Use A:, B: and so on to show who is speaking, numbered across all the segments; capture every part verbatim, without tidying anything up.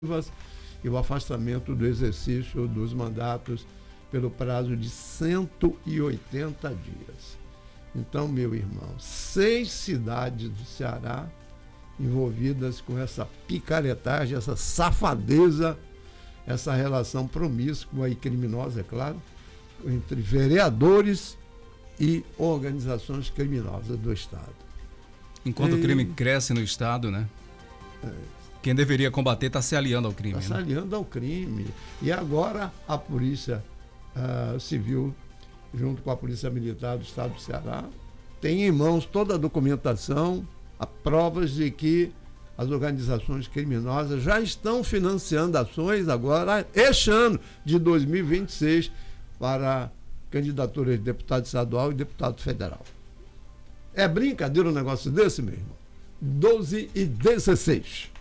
A: e o afastamento do exercício dos mandatos pelo prazo de cento e oitenta dias. Então, meu irmão, seis cidades do Ceará envolvidas com essa picaretagem, essa safadeza, essa relação promíscua e criminosa, é claro, entre vereadores e organizações criminosas do Estado.
B: Enquanto
A: e...
B: o crime cresce no Estado, né? É. Quem deveria combater está se aliando ao crime.
A: Está se aliando né? ao crime. E agora a Polícia uh, Civil, junto com a Polícia Militar do Estado do Ceará, tem em mãos toda a documentação, a provas de que as organizações criminosas já estão financiando ações agora, este ano de dois mil e vinte e seis, para candidaturas de deputado estadual e deputado federal. É brincadeira um negócio desse, meu irmão? doze e dezesseis.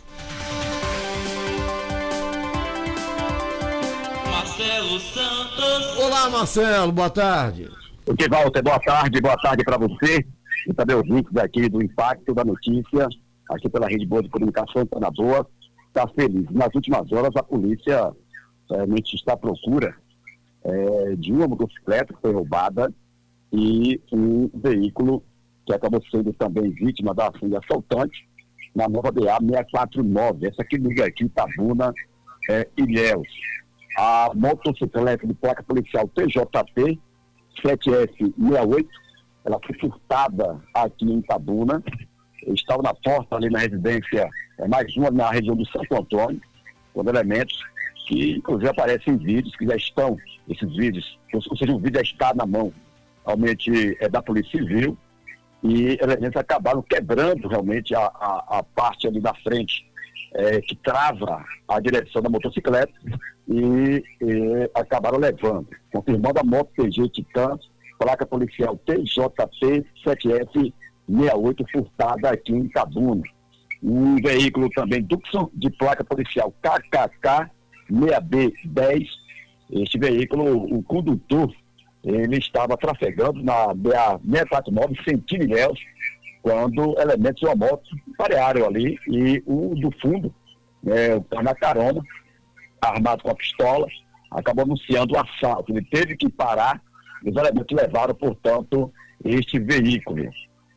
C: Marcelo Santos.
A: Olá, Marcelo, boa tarde.
D: O que, Walter, boa tarde, boa tarde para você e também os links aqui do Impacto da Notícia, aqui pela Rede Boa de Comunicação, está na boa, está feliz. Nas últimas horas, a polícia realmente está à procura é, de uma motocicleta que foi roubada e um veículo que acabou sendo também vítima da ação de assaltante na nova B A seiscentos e quarenta e nove, essa que liga aqui Itabuna, é, Ilhéus. A motocicleta de placa policial T J P sete F sessenta e oito, ela foi furtada aqui em Itabuna, estava na porta ali na residência, é, mais uma na região do Santo Antônio, com elementos que inclusive aparecem em vídeos que já estão, esses vídeos, ou seja, o vídeo já está na mão realmente é da Polícia Civil, e elementos acabaram quebrando realmente a, a, a parte ali da frente é, que trava a direção da motocicleta e, e acabaram levando, confirmando a moto P G Titan, placa policial T J P sete F sessenta e oito, furtada aqui em Itabuna. Um veículo também Tucson, de placa policial K K K seis B dez, este veículo, o condutor, ele estava trafegando na B A seiscentos e quarenta e nove, sentido Ilhéus, quando elementos de uma moto parearam ali e o do fundo, né, o cara na carona, armado com a pistola, acabou anunciando o assalto. Ele teve que parar, os elementos levaram, portanto, este veículo.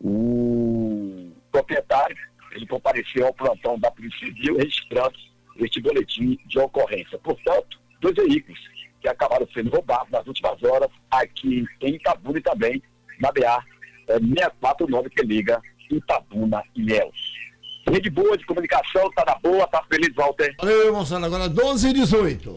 D: O proprietário, ele compareceu ao plantão da Polícia Civil registrando este boletim de ocorrência. Portanto, dois veículos que acabaram sendo roubados nas últimas horas aqui em Itabuna e também na B A seiscentos e quarenta e nove, que liga Itabuna e Ilhéus. Rede Boa de Comunicação, tá na boa, tá feliz, Walter.
A: Valeu, Marcelo, agora doze e dezoito.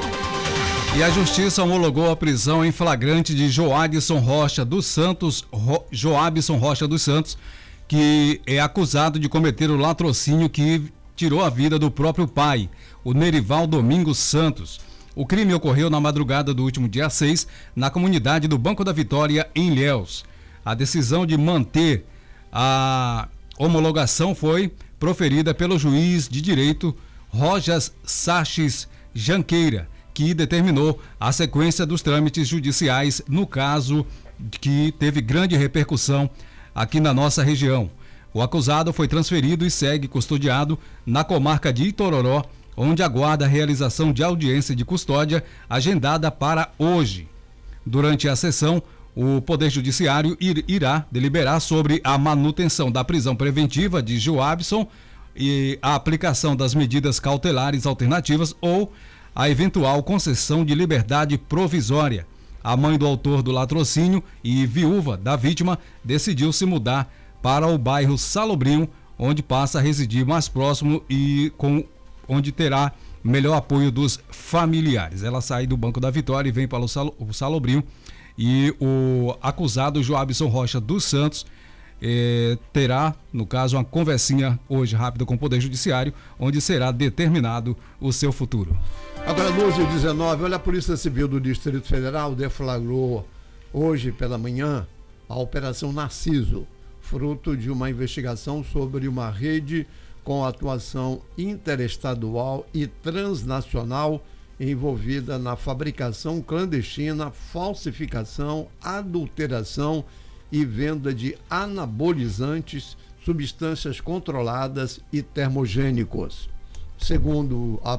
B: E a Justiça homologou a prisão em flagrante de Joabson Rocha dos Santos, Ro, Joabson Rocha dos Santos, que é acusado de cometer o latrocínio que tirou a vida do próprio pai, o Nerival Domingos Santos. O crime ocorreu na madrugada do último dia seis, na comunidade do Banco da Vitória, em Ilhéus. A decisão de manter a homologação foi proferida pelo juiz de direito Rojas Saches Janqueira, que determinou a sequência dos trâmites judiciais no caso que teve grande repercussão aqui na nossa região. O acusado foi transferido e segue custodiado na comarca de Itororó, onde aguarda a realização de audiência de custódia agendada para hoje. Durante a sessão, o Poder Judiciário irá deliberar sobre a manutenção da prisão preventiva de Joabson e a aplicação das medidas cautelares alternativas ou a eventual concessão de liberdade provisória. A mãe do autor do latrocínio e viúva da vítima decidiu se mudar para o bairro Salobrinho, onde passa a residir mais próximo e com onde terá melhor apoio dos familiares. Ela sai do Banco da Vitória e vem para o, Sal, o Salobrinho, e o acusado Joabson Rocha dos Santos eh, terá, no caso, uma conversinha hoje rápida com o Poder Judiciário, onde será determinado o seu futuro.
A: Agora, doze e dezenove, olha, a Polícia Civil do Distrito Federal deflagrou hoje pela manhã a Operação Narciso, fruto de uma investigação sobre uma rede com atuação interestadual e transnacional envolvida na fabricação clandestina, falsificação, adulteração e venda de anabolizantes, substâncias controladas e termogênicos. segundo a